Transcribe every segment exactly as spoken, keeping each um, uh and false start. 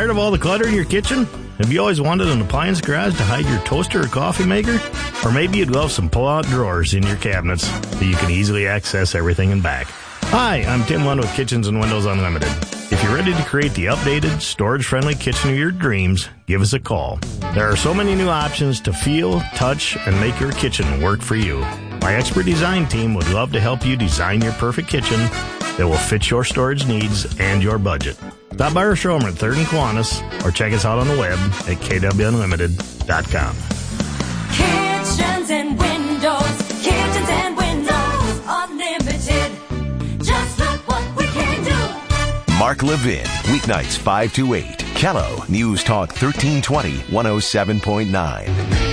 Tired of all the clutter in your kitchen? Have you always wanted an appliance garage to hide your toaster or coffee maker? Or maybe you'd love some pull-out drawers in your cabinets so you can easily access everything and back. Hi, I'm Tim Lund with Kitchens and Windows Unlimited. If you're ready to create the updated, storage-friendly kitchen of your dreams, give us a call. There are so many new options to feel, touch, and make your kitchen work for you. My expert design team would love to help you design your perfect kitchen that will fit your storage needs and your budget. Stop by our showroom at third and Kiwanis or check us out on the web at k w unlimited dot com. Kitchens and Windows, Kitchens and Windows Unlimited. Just look what we can do. Mark Levin, weeknights five to eight. Kello, News Talk thirteen twenty, one oh seven point nine.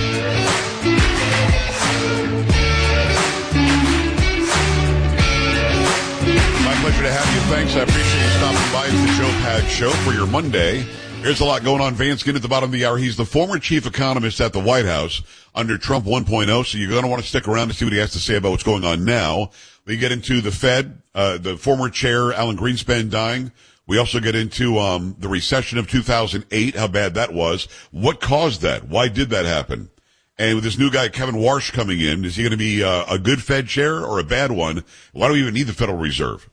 Pleasure to have you. Thanks. I appreciate you stopping by. It's the Joe Pad Show for your Monday. There's a lot going on. Vance Skin at the bottom of the hour. He's the former chief economist at the White House under Trump one point oh, so you're going to want to stick around to see what he has to say about what's going on now. We get into the Fed, uh, the former chair, Alan Greenspan, dying. We also get into um the recession of two thousand eight, how bad that was. What caused that? Why did that happen? And with this new guy, Kevin Warsh, coming in, is he going to be uh, a good Fed chair or a bad one? Why do we even need the Federal Reserve?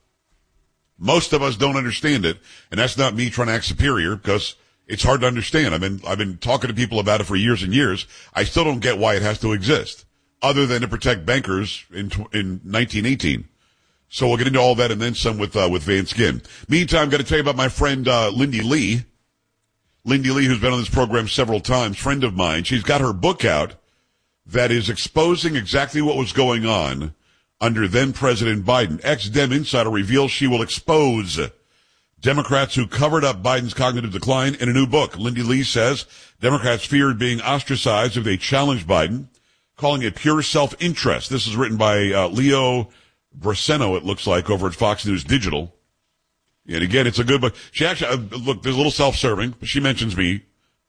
Most of us don't understand it, and that's not me trying to act superior, because it's hard to understand. I've been, I've been talking to people about it for years and years. I still don't get why it has to exist, other than to protect bankers in, in nineteen eighteen. So we'll get into all that and then some with, uh, with Van Skin. Meantime, I'm going to tell you about my friend, uh, Lindy Lee. Lindy Lee, who's been on this program several times, friend of mine. She's got her book out that is exposing exactly what was going on under then-President Biden. Ex-Dem insider reveals she will expose Democrats who covered up Biden's cognitive decline in a new book. Lindy Lee says Democrats feared being ostracized if they challenged Biden, calling it pure self-interest. This is written by uh, Leo Braceno, it looks like, over at Fox News Digital. And again, it's a good book. She actually, uh, look, there's a little self-serving, but she mentions me.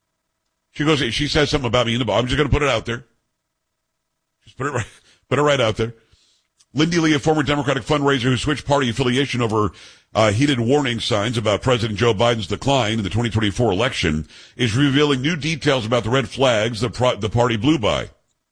She goes, she says something about me in the book. I'm just going to put it out there. Just put it right, put it right out there. Lindy Lee, a former Democratic fundraiser who switched party affiliation over uh, heated warning signs about President Joe Biden's decline in the twenty twenty-four election, is revealing new details about the red flags the, pro- the party blew by.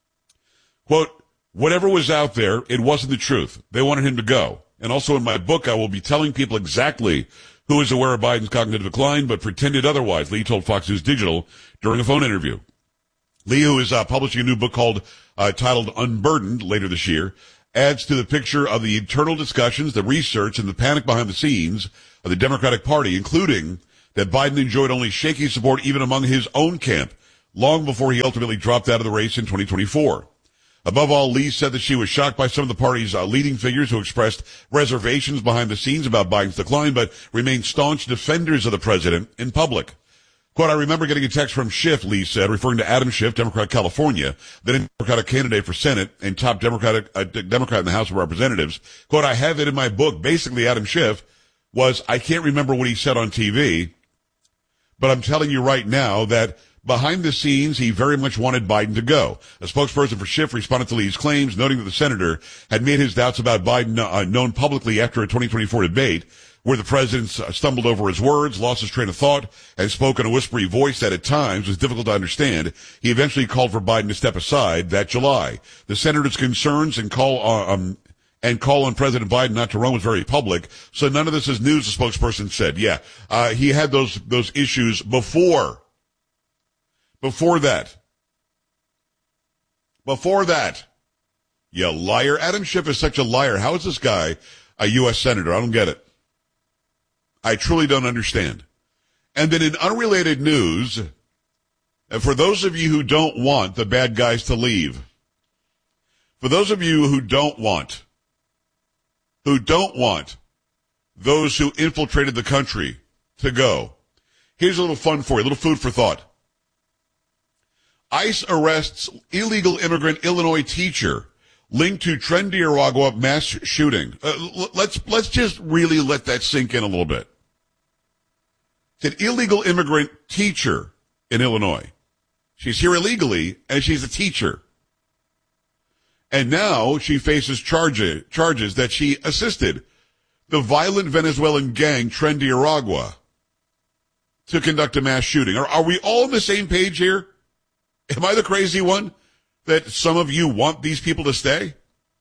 Quote, whatever was out there, it wasn't the truth. They wanted him to go. And also in my book, I will be telling people exactly who is aware of Biden's cognitive decline but pretended otherwise, Lee told Fox News Digital during a phone interview. Lee, who is uh, publishing a new book called uh, titled Unburdened later this year, adds to the picture of the internal discussions, the research, and the panic behind the scenes of the Democratic Party, including that Biden enjoyed only shaky support even among his own camp, long before he ultimately dropped out of the race in twenty twenty-four. Above all, Lee said that she was shocked by some of the party's uh, leading figures who expressed reservations behind the scenes about Biden's decline, but remained staunch defenders of the president in public. Quote, I remember getting a text from Schiff, Lee said, referring to Adam Schiff, Democrat California, then a Democratic candidate for Senate and top Democratic uh, Democrat in the House of Representatives. Quote, I have it in my book. Basically, Adam Schiff was, I can't remember what he said on T V, but I'm telling you right now that behind the scenes, he very much wanted Biden to go. A spokesperson for Schiff responded to Lee's claims, noting that the senator had made his doubts about Biden uh, known publicly after a twenty twenty-four debate, where the president stumbled over his words, lost his train of thought, and spoke in a whispery voice that at times was difficult to understand. He eventually called for Biden to step aside that July. The senator's concerns and call um and call on President Biden not to run was very public, so none of this is news, the spokesperson said. Yeah, uh, he had those those issues before. Before that. Before that. You liar. Adam Schiff is such a liar. How is this guy a U S senator? I don't get it. I truly don't understand. And then in unrelated news, and for those of you who don't want the bad guys to leave, for those of you who don't want, who don't want those who infiltrated the country to go, here's a little fun for you, a little food for thought. ICE arrests illegal immigrant Illinois teacher linked to Tren de Aragua mass shooting. Uh, let's let's just really let that sink in a little bit. It's an illegal immigrant teacher in Illinois. She's here illegally, and she's a teacher. And now she faces charges, charges that she assisted the violent Venezuelan gang Tren de Aragua to conduct a mass shooting. Are, are we all on the same page here? Am I the crazy one that some of you want these people to stay?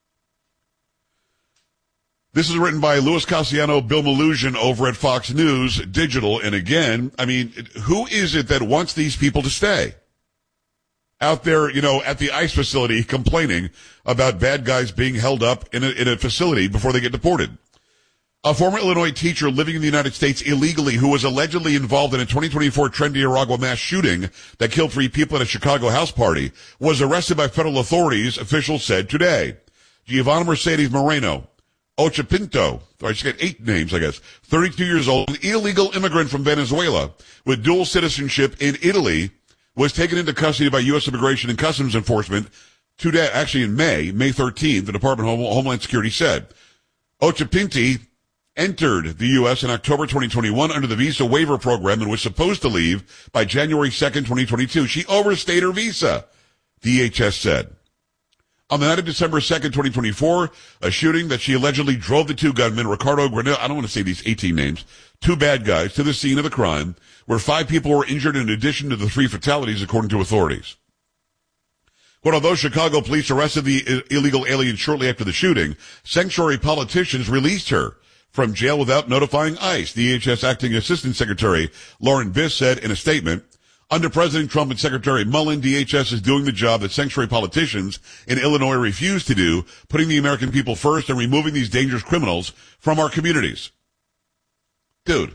This is written by Louis Cassiano, Bill Mallusion over at Fox News Digital. And again, I mean, who is it that wants these people to stay? Out there, you know, at the ICE facility complaining about bad guys being held up in a, in a facility before they get deported. A former Illinois teacher living in the United States illegally who was allegedly involved in a twenty twenty-four Tren de Aragua mass shooting that killed three people at a Chicago house party was arrested by federal authorities, officials said today. Giovanna Mercedes Moreno Ochapinto, I just got eight names, I guess, thirty-two years old, an illegal immigrant from Venezuela with dual citizenship in Italy, was taken into custody by U S Immigration and Customs Enforcement today, actually in May, May thirteenth, the Department of Homeland Security said. Ochapinti entered the U S in October twenty twenty-one under the visa waiver program and was supposed to leave by January second, twenty twenty-two. She overstayed her visa, D H S said. On the night of December second, twenty twenty-four, a shooting that she allegedly drove the two gunmen, Ricardo Granell, I don't want to say these eighteen names, two bad guys, to the scene of the crime, where five people were injured in addition to the three fatalities, according to authorities. But although Chicago police arrested the illegal alien shortly after the shooting, sanctuary politicians released her from jail without notifying ICE. D H S Acting Assistant Secretary Lauren Biss said in a statement, under President Trump and Secretary Mullen, D H S is doing the job that sanctuary politicians in Illinois refuse to do, putting the American people first and removing these dangerous criminals from our communities. Dude,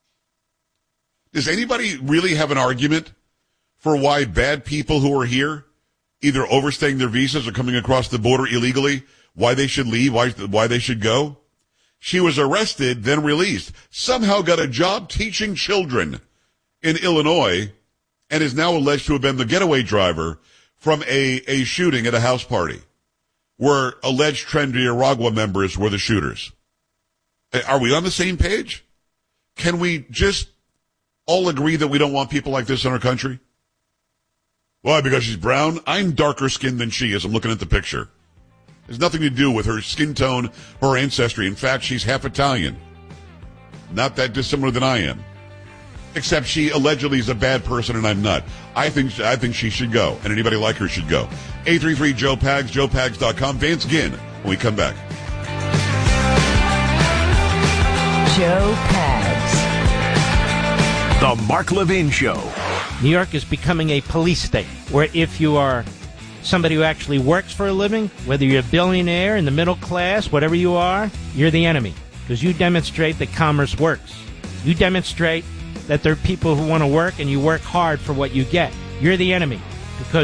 does anybody really have an argument for why bad people who are here, either overstaying their visas or coming across the border illegally, why they should leave, why, why they should go? She was arrested, then released, somehow got a job teaching children in Illinois, and is now alleged to have been the getaway driver from a, a shooting at a house party where alleged Tren de Aragua members were the shooters. Are we on the same page? Can we just all agree that we don't want people like this in our country? Why? Because she's brown? I'm darker skinned than she is. I'm looking at the picture. There's nothing to do with her skin tone or her ancestry. In fact, she's half Italian. Not that dissimilar than I am. Except she allegedly is a bad person and I'm not. I think I think she should go, and anybody like her should go. eight three three Joe Pags, joe pags dot com. Vance Ginn when we come back. Joe Pags. The Mark Levin Show. New York is becoming a police state, where if you are somebody who actually works for a living, whether you're a billionaire, in the middle class, whatever you are, you're the enemy. Because you demonstrate that commerce works. You demonstrate that there are people who want to work and you work hard for what you get. You're the enemy. Because